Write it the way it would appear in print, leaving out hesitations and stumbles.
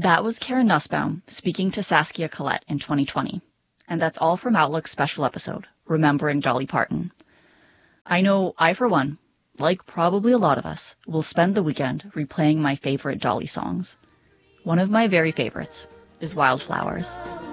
That was Karen Nussbaum speaking to Saskia Collette in 2020. And that's all from Outlook's special episode, Remembering Dolly Parton. I know I, for one, like probably a lot of us, will spend the weekend replaying my favorite Dolly songs. One of my very favorites is Wildflowers.